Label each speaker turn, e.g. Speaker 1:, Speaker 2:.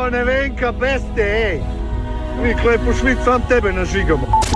Speaker 1: Nevenka, beste, ej! Mi klepu švic, sam tebe nažigamo.